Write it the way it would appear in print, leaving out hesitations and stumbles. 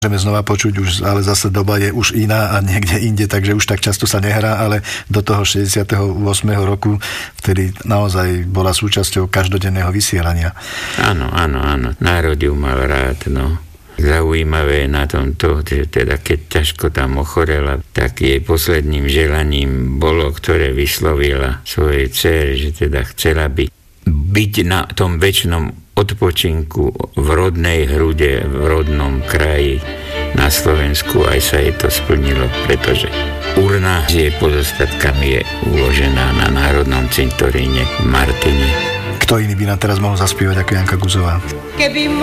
Môžeme znova počuť, ale zase doba je už iná a niekde inde, takže už tak často sa nehrá, ale do toho 68. roku, vtedy naozaj bola súčasťou každodenného vysielania. Áno. Národ ju mal rád, no. Zaujímavé na tom to, že teda keď ťažko tam ochorela, tak jej posledným želaním bolo, ktoré vyslovila svojej dcére, že teda chcela by byť na tom večnom odpočinku v rodnej hrude, v rodnom kraji na Slovensku. Aj sa jej to splnilo, pretože urna s jej pozostatkami je uložená na Národnom cintoríne v Martine. Kto iný by nám teraz mohol zaspievať ako Janka Guzová?